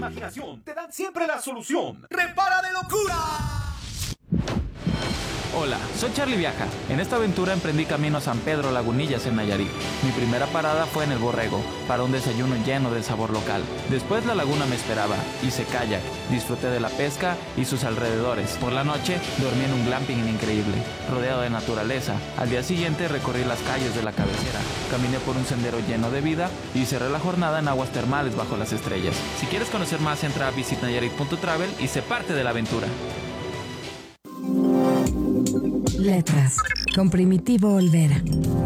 imaginación te dan siempre la solución. ¡Repara de locura! Hola, soy Charlie Viaja. En esta aventura emprendí camino a San Pedro Lagunillas en Nayarit. Mi primera parada fue en El Borrego, para un desayuno lleno de sabor local. Después la laguna me esperaba, hice kayak, disfruté de la pesca y sus alrededores. Por la noche dormí en un glamping increíble, rodeado de naturaleza. Al día siguiente recorrí las calles de la cabecera, caminé por un sendero lleno de vida y cerré la jornada en aguas termales bajo las estrellas. Si quieres conocer más, entra a visitnayarit.travel y sé parte de la aventura. Letras, con Primitivo Olvera.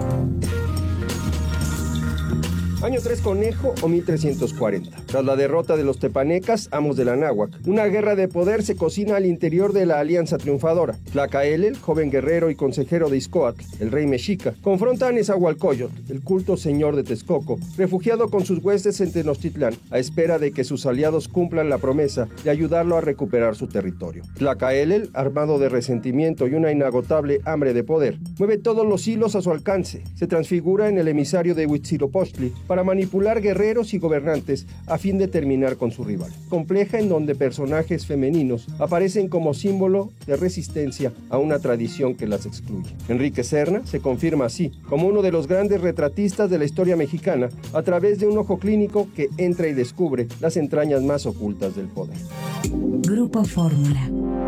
Año 3 Conejo o 1340. Tras la derrota de los tepanecas, amos de la náhuac, una guerra de poder se cocina al interior de la alianza triunfadora. Tlacaelel, joven guerrero y consejero de Izcoatl, el rey mexica, confronta a Nezahualcóyotl, el culto señor de Texcoco, refugiado con sus huestes en Tenochtitlán, a espera de que sus aliados cumplan la promesa de ayudarlo a recuperar su territorio. Tlacaelel, armado de resentimiento y una inagotable hambre de poder, mueve todos los hilos a su alcance. Se transfigura en el emisario de Huitzilopochtli para manipular guerreros y gobernantes a fin de terminar con su rival. Compleja en donde personajes femeninos aparecen como símbolo de resistencia a una tradición que las excluye. Enrique Serna se confirma así como uno de los grandes retratistas de la historia mexicana a través de un ojo clínico que entra y descubre las entrañas más ocultas del poder. Grupo Fórmula.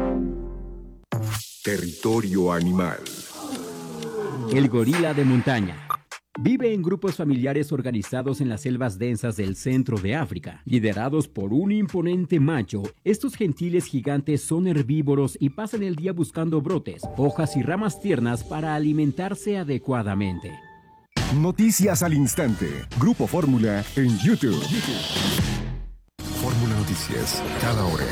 Territorio animal. El gorila de montaña. Vive en grupos familiares organizados en las selvas densas del centro de África. Liderados por un imponente macho, estos gentiles gigantes son herbívoros y pasan el día buscando brotes, hojas y ramas tiernas para alimentarse adecuadamente. Noticias al instante. Grupo Fórmula en YouTube. Fórmula Noticias, cada hora.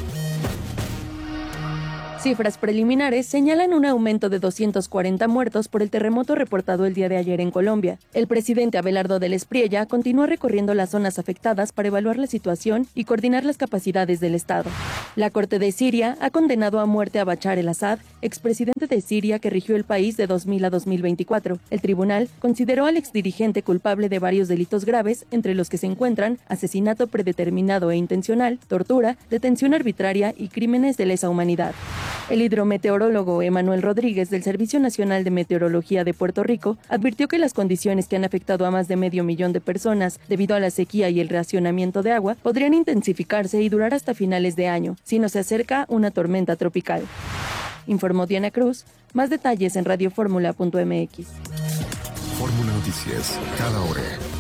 Cifras preliminares señalan un aumento de 240 muertos por el terremoto reportado el día de ayer en Colombia. El presidente Abelardo del Espriella continúa recorriendo las zonas afectadas para evaluar la situación y coordinar las capacidades del Estado. La Corte de Siria ha condenado a muerte a Bachar el-Assad, expresidente de Siria que rigió el país de 2000 a 2024. El tribunal consideró al exdirigente culpable de varios delitos graves, entre los que se encuentran asesinato predeterminado e intencional, tortura, detención arbitraria y crímenes de lesa humanidad. El hidrometeorólogo Emanuel Rodríguez del Servicio Nacional de Meteorología de Puerto Rico advirtió que las condiciones que han afectado a más de 500,000 de personas debido a la sequía y el racionamiento de agua podrían intensificarse y durar hasta finales de año, si no se acerca una tormenta tropical. Informó Diana Cruz. Más detalles en radioformula.mx. Fórmula Noticias, cada hora.